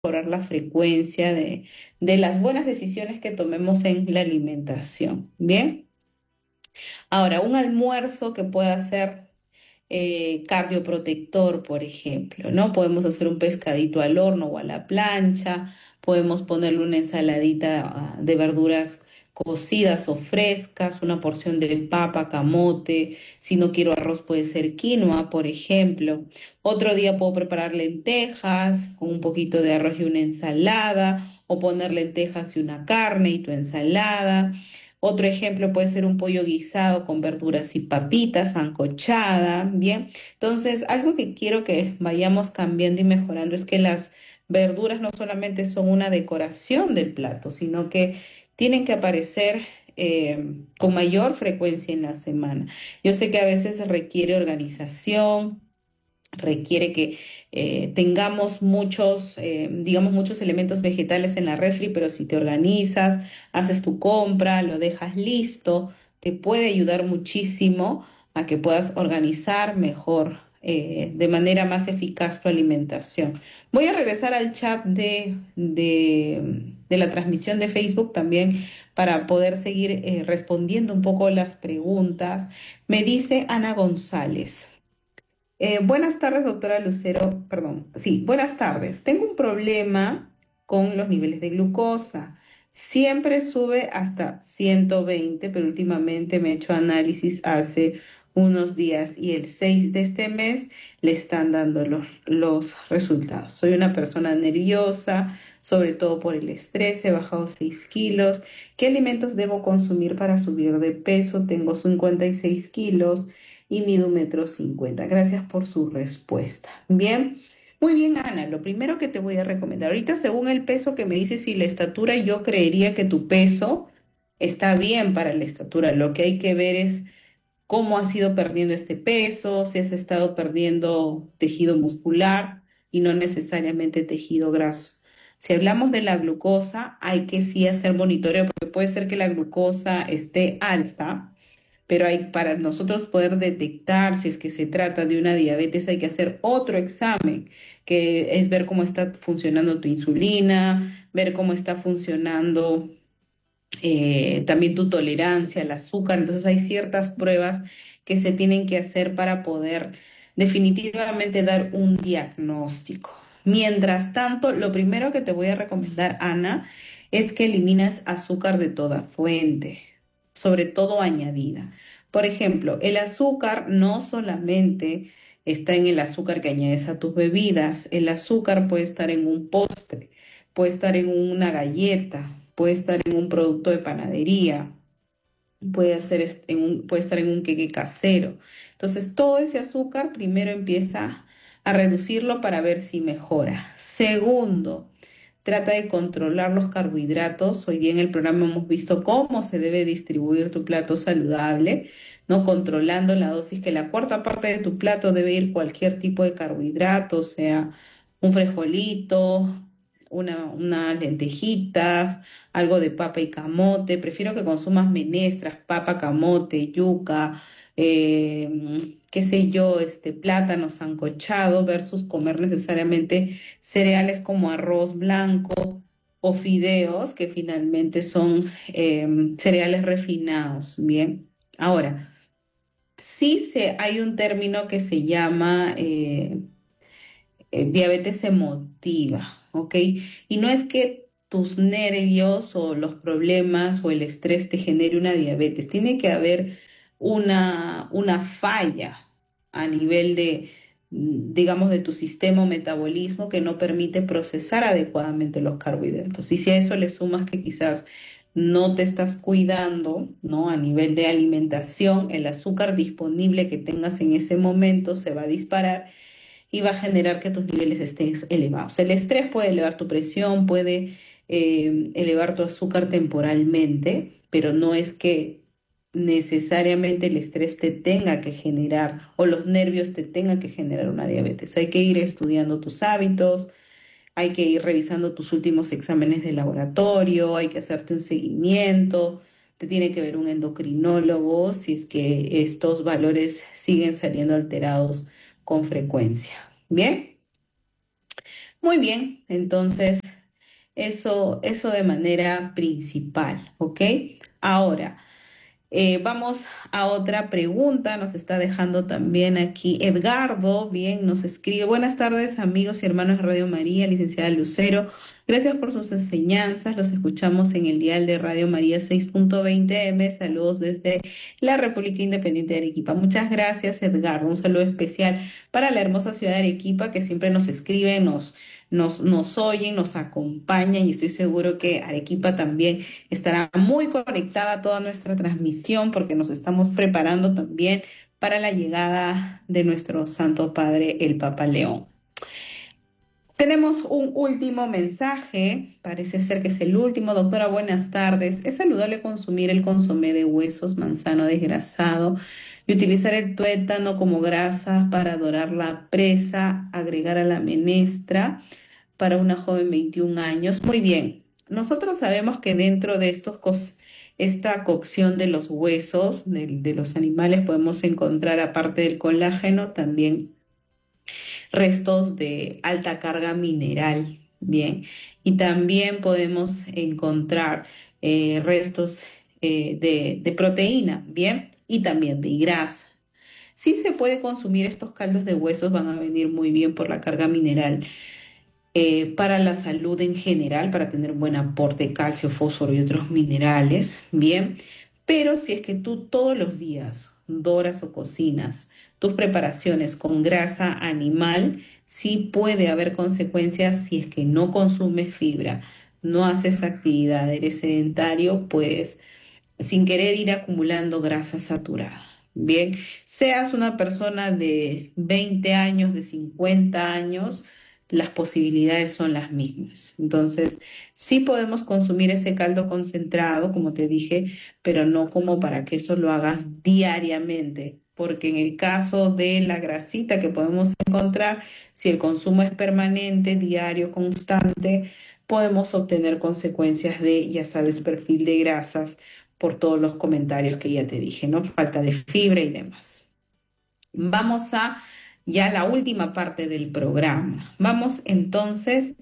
mejorar la frecuencia de las buenas decisiones que tomemos en la alimentación. Bien, ahora un almuerzo que pueda ser cardioprotector, por ejemplo, ¿no? Podemos hacer un pescadito al horno o a la plancha, podemos ponerle una ensaladita de verduras cocidas o frescas, una porción de papa, camote, si no quiero arroz puede ser quinoa, por ejemplo. Otro día puedo preparar lentejas con un poquito de arroz y una ensalada, o poner lentejas y una carne y tu ensalada. Otro ejemplo puede ser un pollo guisado con verduras y papitas, sancochada, ¿bien? Entonces, algo que quiero que vayamos cambiando y mejorando es que las verduras no solamente son una decoración del plato, sino que tienen que aparecer con mayor frecuencia en la semana. Yo sé que a veces requiere organización, requiere que tengamos muchos, digamos, muchos elementos vegetales en la refri, pero si te organizas, haces tu compra, lo dejas listo, te puede ayudar muchísimo a que puedas organizar mejor, de manera más eficaz tu alimentación. Voy a regresar al chat de la transmisión de Facebook también para poder seguir respondiendo un poco las preguntas. Me dice Ana González. Buenas tardes, doctora Lucero. Perdón, sí, buenas tardes. Tengo un problema con los niveles de glucosa. Siempre sube hasta 120, pero últimamente me he hecho análisis hace unos días y el 6 de este mes le están dando los resultados. Soy una persona nerviosa, sobre todo por el estrés. He bajado 6 kilos. ¿Qué alimentos debo consumir para subir de peso? Tengo 56 kilos y mido 1,50 m. Gracias por su respuesta. Bien, muy bien, Ana. Lo primero que te voy a recomendar, ahorita según el peso que me dices y la estatura, yo creería que tu peso está bien para la estatura. Lo que hay que ver es cómo has ido perdiendo este peso, si has estado perdiendo tejido muscular y no necesariamente tejido graso. Si hablamos de la glucosa, hay que sí hacer monitoreo porque puede ser que la glucosa esté alta, pero para nosotros poder detectar si es que se trata de una diabetes hay que hacer otro examen, que es ver cómo está funcionando tu insulina, ver cómo está funcionando también tu tolerancia al azúcar. Entonces hay ciertas pruebas que se tienen que hacer para poder definitivamente dar un diagnóstico. Mientras tanto, lo primero que te voy a recomendar, Ana, es que elimines azúcar de toda fuente, sobre todo añadida. Por ejemplo, el azúcar no solamente está en el azúcar que añades a tus bebidas, el azúcar puede estar en un postre, puede estar en una galleta, puede estar en un producto de panadería, puede estar en un queque casero. Entonces, todo ese azúcar primero empieza a reducirlo para ver si mejora. Segundo, trata de controlar los carbohidratos. Hoy día en el programa hemos visto cómo se debe distribuir tu plato saludable, ¿no? Controlando la dosis, que la cuarta parte de tu plato debe ir cualquier tipo de carbohidrato, o sea, un frijolito, unas lentejitas, algo de papa y camote. Prefiero que consumas menestras, papa, camote, yuca, qué sé yo, plátano sancochado versus comer necesariamente cereales como arroz blanco o fideos, que finalmente son cereales refinados. Bien, ahora, hay un término que se llama diabetes emotiva, ¿ok? Y no es que tus nervios o los problemas o el estrés te genere una diabetes, tiene que haber una falla a nivel digamos, de tu sistema o metabolismo que no permite procesar adecuadamente los carbohidratos. Y si a eso le sumas que quizás no te estás cuidando, ¿no? A nivel de alimentación, el azúcar disponible que tengas en ese momento se va a disparar y va a generar que tus niveles estén elevados. El estrés puede elevar tu presión, puede elevar tu azúcar temporalmente, pero no es que necesariamente el estrés te tenga que generar o los nervios te tengan que generar una diabetes. Hay que ir estudiando tus hábitos, hay que ir revisando tus últimos exámenes de laboratorio, hay que hacerte un seguimiento, te tiene que ver un endocrinólogo si es que estos valores siguen saliendo alterados con frecuencia. Bien, Muy bien, entonces eso de manera principal, ¿ok? Ahora. Vamos a otra pregunta, nos está dejando también aquí Edgardo, bien, nos escribe, buenas tardes amigos y hermanos de Radio María, licenciada Lucero, gracias por sus enseñanzas, los escuchamos en el dial de Radio María 6.20 M, saludos desde la República Independiente de Arequipa. Muchas gracias Edgardo, un saludo especial para la hermosa ciudad de Arequipa que siempre nos escribe, nos oyen, nos acompañan y estoy seguro que Arequipa también estará muy conectada a toda nuestra transmisión porque nos estamos preparando también para la llegada de nuestro Santo Padre, el Papa León. Tenemos un último mensaje, parece ser que es el último. Doctora, buenas tardes. ¿Es saludable consumir el consomé de huesos, manzano desgrasado y utilizar el tuétano como grasa para dorar la presa, agregar a la menestra para una joven 21 años? Muy bien. Nosotros sabemos que dentro de esta cocción de los huesos de los animales podemos encontrar, aparte del colágeno, también restos de alta carga mineral, bien, y también podemos encontrar restos de proteína, bien, y también de grasa. Sí se puede consumir estos caldos de huesos, van a venir muy bien por la carga mineral para la salud en general, para tener buen aporte de calcio, fósforo y otros minerales, bien, pero si es que tú todos los días doras o cocinas tus preparaciones con grasa animal, sí puede haber consecuencias si es que no consumes fibra, no haces actividad, eres sedentario, pues sin querer ir acumulando grasa saturada. Bien, seas una persona de 20 años, de 50 años, las posibilidades son las mismas. Entonces, sí podemos consumir ese caldo concentrado, como te dije, pero no como para que eso lo hagas diariamente, porque en el caso de la grasita que podemos encontrar, si el consumo es permanente, diario, constante, podemos obtener consecuencias de, ya sabes, perfil de grasas por todos los comentarios que ya te dije, ¿no? Falta de fibra y demás. Vamos a ya la última parte del programa. Vamos entonces,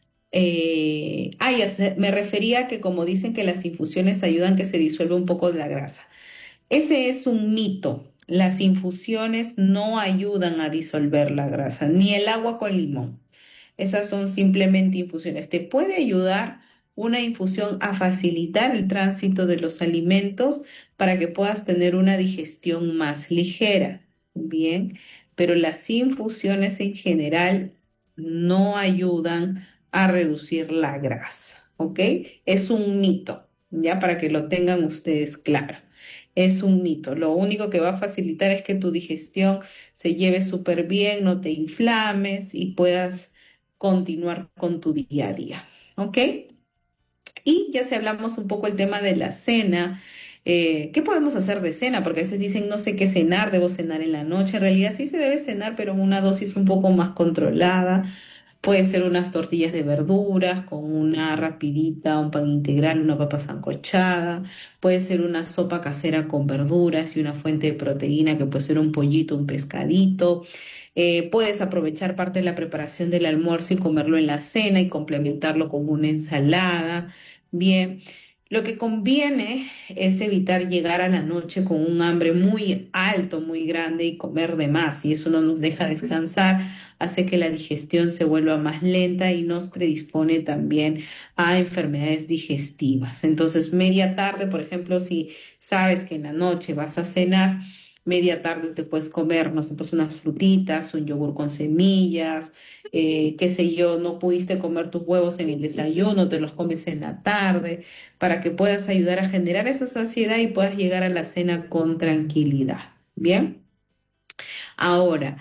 me refería a que como dicen que las infusiones ayudan que se disuelva un poco la grasa. Ese es un mito. Las infusiones no ayudan a disolver la grasa, ni el agua con limón. Esas son simplemente infusiones. Te puede ayudar una infusión a facilitar el tránsito de los alimentos para que puedas tener una digestión más ligera. Bien, pero las infusiones en general no ayudan a reducir la grasa, ¿ok? Es un mito, ya para que lo tengan ustedes claro. Es un mito. Lo único que va a facilitar es que tu digestión se lleve súper bien, no te inflames y puedas continuar con tu día a día. ¿Ok? Y ya si hablamos un poco el tema de la cena, ¿qué podemos hacer de cena? Porque a veces dicen no sé qué cenar, debo cenar en la noche. En realidad sí se debe cenar, pero en una dosis un poco más controlada. Puede ser unas tortillas de verduras con una rapidita, un pan integral, una papa sancochada. Puede ser una sopa casera con verduras y una fuente de proteína que puede ser un pollito, un pescadito. Puedes aprovechar parte de la preparación del almuerzo y comerlo en la cena y complementarlo con una ensalada. Bien, lo que conviene es evitar llegar a la noche con un hambre muy alto, muy grande y comer de más. Y eso no nos deja descansar, hace que la digestión se vuelva más lenta y nos predispone también a enfermedades digestivas. Entonces, media tarde, por ejemplo, si sabes que en la noche vas a cenar, media tarde te puedes comer, no sé, pues unas frutitas, un yogur con semillas, qué sé yo, no pudiste comer tus huevos en el desayuno, te los comes en la tarde, para que puedas ayudar a generar esa saciedad y puedas llegar a la cena con tranquilidad. Bien, ahora,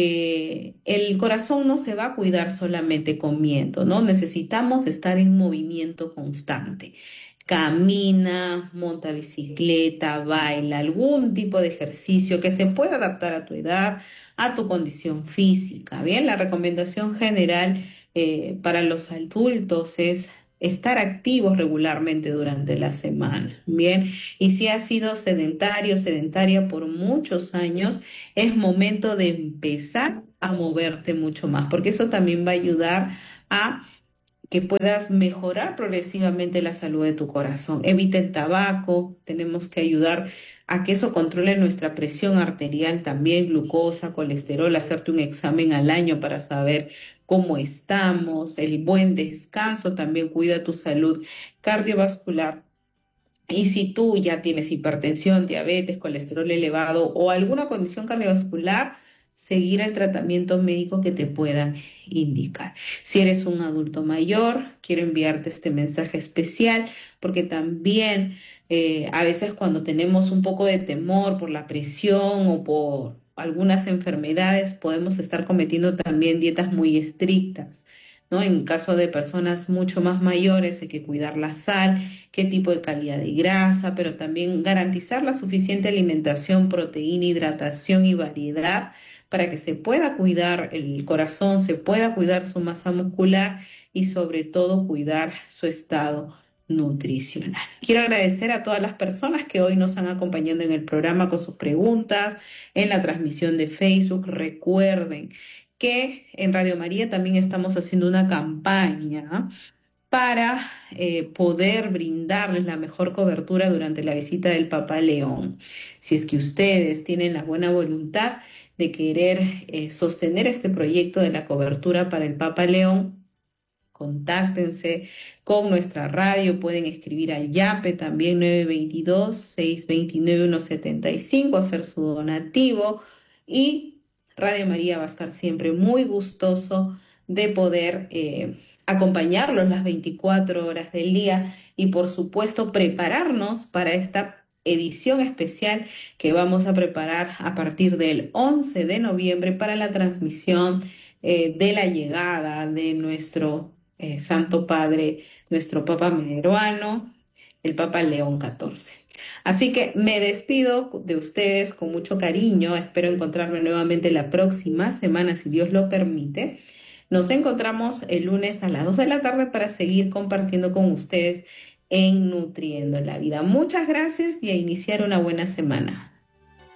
el corazón no se va a cuidar solamente comiendo, ¿no? Necesitamos estar en movimiento constante. Camina, monta bicicleta, baila, algún tipo de ejercicio que se pueda adaptar a tu edad, a tu condición física. Bien, la recomendación general para los adultos es estar activos regularmente durante la semana. Bien, y si has sido sedentario, sedentaria por muchos años, es momento de empezar a moverte mucho más, porque eso también va a ayudar a que puedas mejorar progresivamente la salud de tu corazón. Evita el tabaco, tenemos que ayudar a que eso controle nuestra presión arterial también, glucosa, colesterol, hacerte un examen al año para saber cómo estamos, el buen descanso también cuida tu salud cardiovascular. Y si tú ya tienes hipertensión, diabetes, colesterol elevado o alguna condición cardiovascular, seguir el tratamiento médico que te puedan indicar. Si eres un adulto mayor, quiero enviarte este mensaje especial porque también a veces cuando tenemos un poco de temor por la presión o por algunas enfermedades, podemos estar cometiendo también dietas muy estrictas. ¿No? En caso de personas mucho más mayores, hay que cuidar la sal, qué tipo de calidad de grasa, pero también garantizar la suficiente alimentación, proteína, hidratación y variedad para que se pueda cuidar el corazón, se pueda cuidar su masa muscular y sobre todo cuidar su estado nutricional. Quiero agradecer a todas las personas que hoy nos han acompañado en el programa con sus preguntas, en la transmisión de Facebook. Recuerden que en Radio María también estamos haciendo una campaña para poder brindarles la mejor cobertura durante la visita del Papa León. Si es que ustedes tienen la buena voluntad de querer sostener este proyecto de la cobertura para el Papa León, contáctense con nuestra radio, pueden escribir al YAPE también 922-629-175, hacer su donativo y Radio María va a estar siempre muy gustoso de poder acompañarlos las 24 horas del día y por supuesto prepararnos para esta edición especial que vamos a preparar a partir del 11 de noviembre para la transmisión de la llegada de nuestro Santo Padre, nuestro Papa Meruano, el Papa León XIV. Así que me despido de ustedes con mucho cariño. Espero encontrarme nuevamente la próxima semana, si Dios lo permite. Nos encontramos el lunes a las 2 de la tarde para seguir compartiendo con ustedes en Nutriendo la Vida. Muchas gracias y a iniciar una buena semana.